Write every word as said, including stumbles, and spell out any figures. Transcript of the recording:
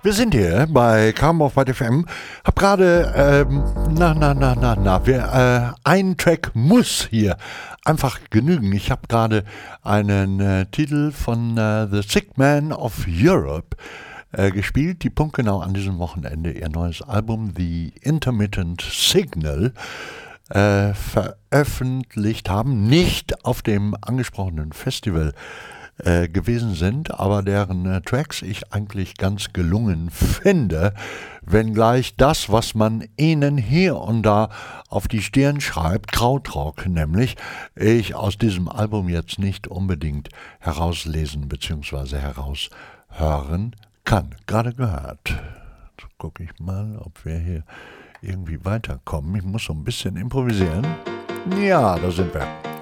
Wir sind hier bei Carmorf F M. Hab gerade, ähm, na, na, na, na, na, wir, äh, ein Track muss hier einfach genügen. Ich habe gerade einen äh, Titel von äh, The Sick Man of Europe äh, gespielt, die punktgenau an diesem Wochenende ihr neues Album The Intermittent Signal äh, veröffentlicht haben. Nicht auf dem angesprochenen Festival Äh, gewesen sind, aber deren äh, Tracks ich eigentlich ganz gelungen finde, wenngleich das, was man ihnen hier und da auf die Stirn schreibt, Krautrock nämlich, ich aus diesem Album jetzt nicht unbedingt herauslesen bzw. heraushören kann. Gerade gehört. Jetzt gucke ich mal, ob wir hier irgendwie weiterkommen. Ich muss so ein bisschen improvisieren. Ja, da sind wir.